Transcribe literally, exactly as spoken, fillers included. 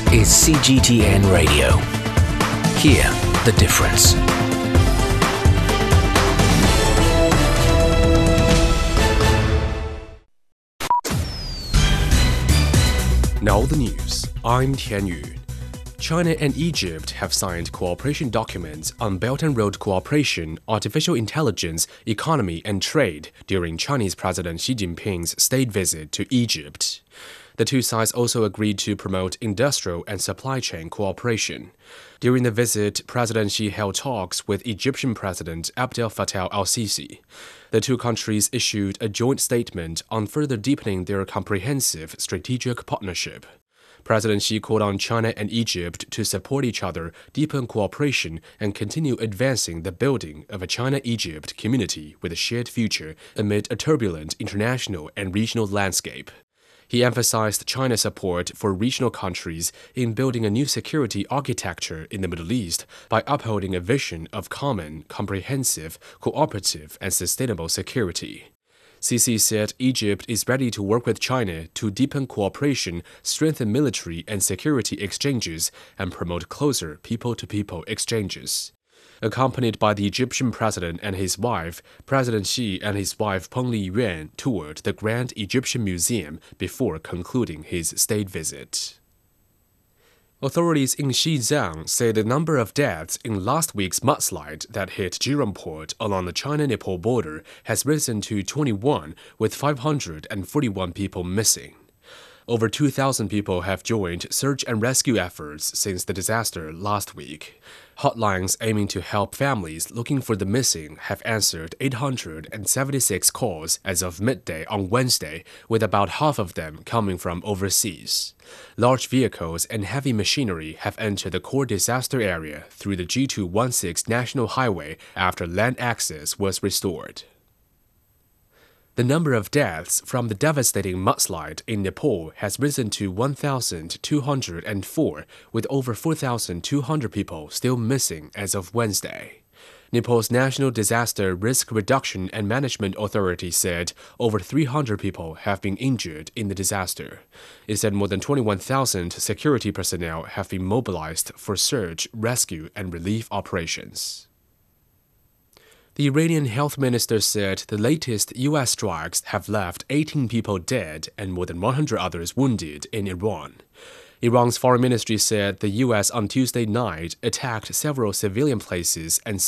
is C G T N Radio. Hear the difference. Now the news. I'm Tian Yu. China and Egypt have signed cooperation documents on Belt and Road cooperation, artificial intelligence, economy, and trade during Chinese President Xi Jinping's state visit to Egypt. The two sides also agreed to promote industrial and supply chain cooperation. During the visit, President Xi held talks with Egyptian President Abdel Fattah al-Sisi. The two countries issued a joint statement on further deepening their comprehensive strategic partnership. President Xi called on China and Egypt to support each other, deepen cooperation, and continue advancing the building of a China-Egypt community with a shared future amid a turbulent international and regional landscape. He emphasized China's support for regional countries in building a new security architecture in the Middle East by upholding a vision of common, comprehensive, cooperative, and sustainable security. Sisi said Egypt is ready to work with China to deepen cooperation, strengthen military and security exchanges, and promote closer people-to-people exchanges. Accompanied by the Egyptian president and his wife, President Xi and his wife Peng Liyuan toured the Grand Egyptian Museum before concluding his state visit. Authorities in Xizang say the number of deaths in last week's mudslide that hit Jiron Port along the China-Nepal border has risen to twenty-one, with five hundred forty-one people missing. Over two thousand people have joined search and rescue efforts since the disaster last week. Hotlines aiming to help families looking for the missing have answered eight hundred seventy-six calls as of midday on Wednesday, with about half of them coming from overseas. Large vehicles and heavy machinery have entered the core disaster area through the G two sixteen National Highway after land access was restored. The number of deaths from the devastating mudslide in Nepal has risen to one thousand two hundred four, with over four thousand two hundred people still missing as of Wednesday. Nepal's National Disaster Risk Reduction and Management Authority said over three hundred people have been injured in the disaster. It said more than twenty-one thousand security personnel have been mobilized for search, rescue, and relief operations. The Iranian health minister said the latest U S strikes have left eighteen people dead and more than one hundred others wounded in Iran. Iran's foreign ministry said the U S on Tuesday night attacked several civilian places and